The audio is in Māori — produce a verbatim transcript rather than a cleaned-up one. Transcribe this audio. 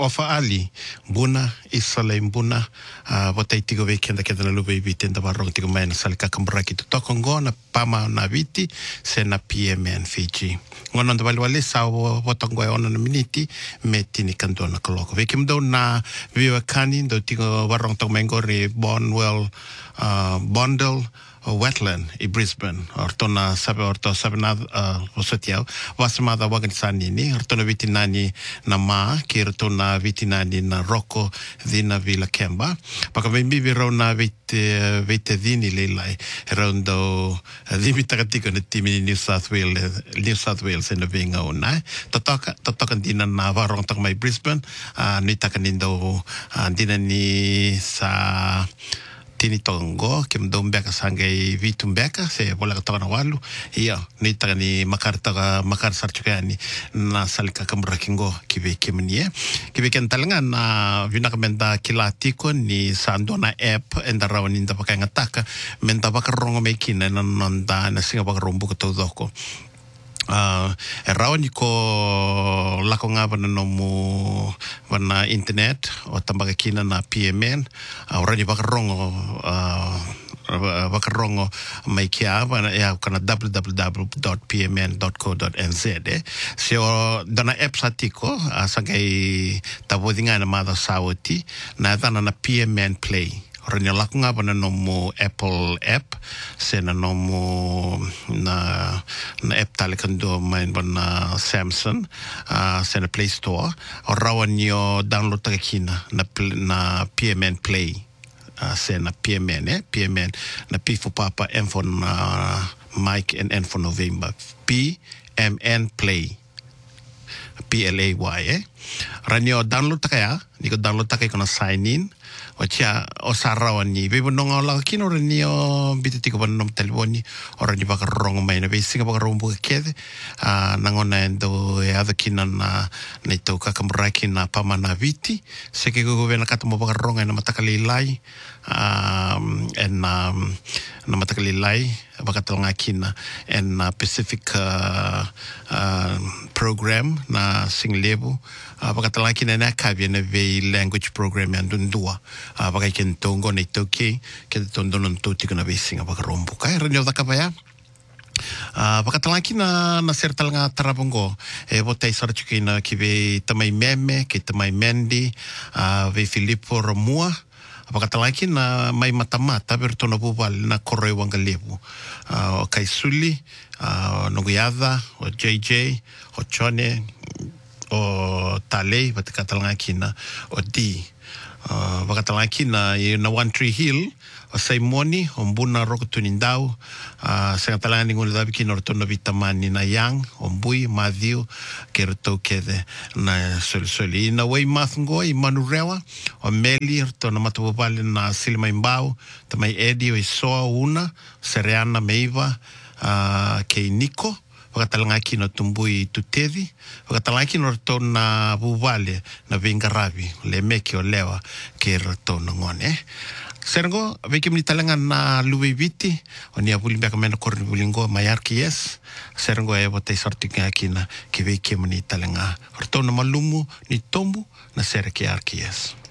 ofa ali buna isale buna bota itigo ve kenda kenda na lube viti nda warong tigo mai na sali kakambraki to tokongo na pama na viti se na P M N Fiji ngono nda wale sa botongo e ona na miniti me tini kandona koloko ve kimdo na viwa kani ndo tigo warong tong mengo re Bonwell uh, Bondel wetland in Brisbane ortona sabe orto sabe na osetiao wasamada waganisani ni ortona vitinani na ma ki ortona vitinani na Rocco dina Villa Kemba paka mimi viro na vite vite dini lelai rondo limita katika na timi New South Wales New South Wales na vinga ona totoka totoka dina na warong tak mai Brisbane ni takanindo dina ni sa tini tongo kim dombeka sangai vitumbeka se bola ka na walu ia ni tagani makarta makar sarchukani na salika kamrakingo kibe kimnie kibe ken talanga na vinakamenta kilatiko ni sandona app enda rawani nda pakanga taka menta bakarongo mekina na nanda na singa bakarombu ko todoko Uh, e rawani ko lako nga bana nomu bana internet o tambaga kina na P M N uh, orani bakarongo uh, bakarongo mai kia bana ya kana w w w dot p m n dot co dot n z eh se o dana app satiko asangai tabodinga na mada sawati na dana na P M N Play orani lako nga bana nomu Apple app se na nomu na na app talikando main bana Samsung uh, se na Play Store o rawani o download takina na na P M N Play uh, se na P M N eh P M N na P for Papa M for uh, Mike and N for November P M N Play P L A Y eh rani o download takaya niko download takay ko na sign in o chia o sarawani bebo nonga la kino rani o bititiko ban nom telefoni o rani baka rongo mai na besi ka baka rombo kede a nangona endo e ada kina na na to ka kamraki na pamana viti se ke go vena ka tomo baka ronga na matakali lai um en um, na matakali lai baka tonga kina en uh, Pacific uh, uh, program na sing level uh, baka tonga kina na kabia na ve language program and dundua uh, baka ken tongo na toke ke tondo non toti kana ve singa baka rombo kai renyo da kabaya Uh, Pakatalaki na na sertalanga tarabongo e botei sarchuki na kive tamai meme ke tamai mendi uh, ve Filippo Romua pakatalaki na mai matamata bertona bubal na koroi wangalebu uh, o kaisuli uh, noguyada o J J o Chone o Talei pakatalaki na o D uh, pakatalaki na na One Tree Hill o Saimoni o mbuna roko tunindau uh, sa katalani ngula dabi kinortono vitamani na yang o mbui madhiu kerto kede na soli soli na wei mathngo i manurewa o meli rto na matubali na silima imbau tamai edi o isoa una sereana meiva uh, kei niko wakatalanga kino tumbui tutedi wakatalanga kino rto na bubale na vingarabi le meki o lewa ke rto na ngone Serengo, veki mni talangan na luwe viti, o ni abuli mbeka mena korni bulingo mayarki yes. Serengo e botei sorti nga kina ki veki mni talanga. Orto na malumu ni tombu na sereki arki yes.